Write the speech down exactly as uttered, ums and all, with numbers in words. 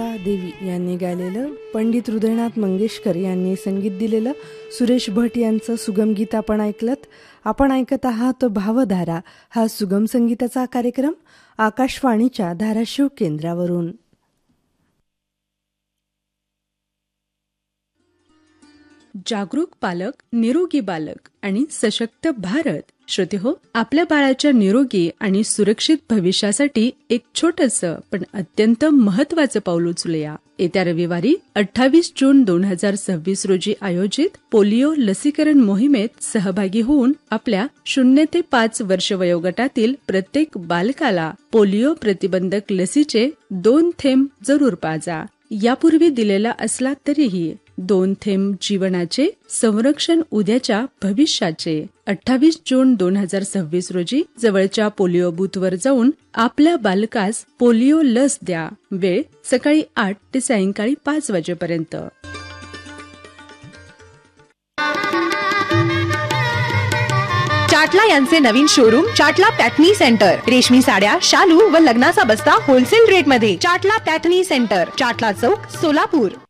देवी यांनी गायलेलं, पंडित हृदयनाथ मंगेशकर यांनी संगीत दिलेलं, सुरेश भट यांचं सुगम गीत आपण ऐकलत. आपण ऐकत आहात भावधारा हा सुगम संगीताचा कार्यक्रम आकाशवाणीच्या धाराशिव केंद्रावरून. जागरूक पालक, निरोगी बालक आणि सशक्त भारत. श्रोते हो, आपल्या बाळाच्या निरोगी आणि सुरक्षित भविष्यासाठी एक छोटंसं पण अत्यंत महत्वाचं पाऊल उचलूया. येत्या रविवारी अठ्ठावीस जून दोन हजार सव्वीस रोजी आयोजित पोलिओ लसीकरण मोहिमेत सहभागी होऊन आपल्या शून्य ते पाच वर्ष वयोगटातील प्रत्येक बालकाला पोलिओ प्रतिबंधक लसीचे दोन थेंब जरूर पाजा. यापूर्वी दिलेला असला तरीही दोन थेंब जीवनाचे संरक्षण, उद्याच्या भविष्याचे. अठ्ठावीस जून दोन हजार सव्वीस रोजी जवळच्या पोलिओ बूथवर जाऊन आपल्या बालकास पोलिओ लस द्या. वेळ सकाळी आठ ते सायंकाळी पाच वाजेपर्यंत. चाटला यांचे नवीन शोरूम चाटला पॅटर्नी सेंटर. रेशमी साड्या, शालू व लग्नाचा बस्ता होलसेल रेट मध्ये. चाटला पॅटर्नी सेंटर, चाटला चौक, सोलापूर.